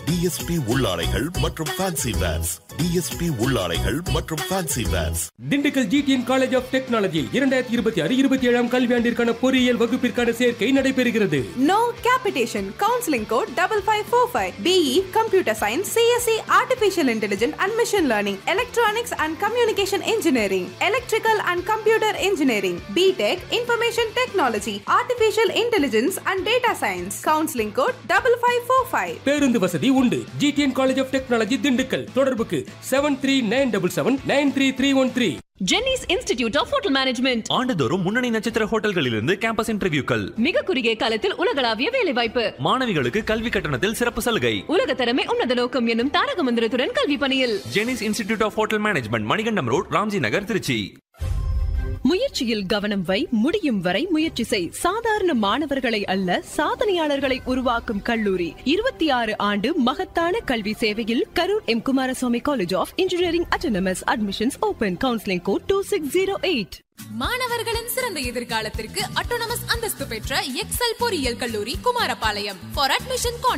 DSP உள்ளாடைகள் மற்றும் fancy verse. DSP உள்ளாடைகள் மற்றும் fancy verse. Dindigul GTN college of technology 2026-27 கல்வியாண்டிற்கான பொறியியல் வகுப்பிற்கான சேர்க்கை நடைபெறுகிறது. No capitation. Counseling code 5545. BE Computer Science, CSE Artificial Intelligence and Machine Learning, Electronics and Communication Engineering, Electrical and Computer Engineering, BTech Information Technology, Artificial Intelligence and Data Science. Counseling code 5545. பேருந்து வசதி உண்டு. GTN college of technology Dindigul. தொடர்புக்கு 7397793313. Jenneys institute of hotel management ஆண்டுதோறும் முன்னணி நட்சத்திர ஹோட்டல்களிலிருந்து campus இன்டர்வியூக்கள். மிக குறுகிய காலத்தில் உலகளாவிய வேலைவாய்ப்பு. மாணவிகளுக்கு கல்வி கட்டணத்தில் சிறப்பு சலுகை. உலக தரமே உன்னத நோக்கம் என்னும் தாரக மந்திரத்துடன் கல்வி பணியில் Jenneys institute of hotel management, Manikandam road, Ramji நகர், திருச்சி. முயற்சியில் கவனம் வை, முடியும் வரை முயற்சி செய். சாதாரண மாணவர்களை அல்ல, சாதனையாளர்களை உருவாக்கும் கல்லூரி. 26 ஆண்டு மகத்தான கல்வி சேவையில் Karur M. Kumaraswamy college of engineering autonomous. Admissions open. Counselling code 2608. மாணவர்களின் சிறந்த எதிர்காலத்திற்கு அட்டானமஸ் அந்தஸ்து பெற்ற எக்ஸல் பொறியியல் கல்லூரி குமாரபாளையம். For admission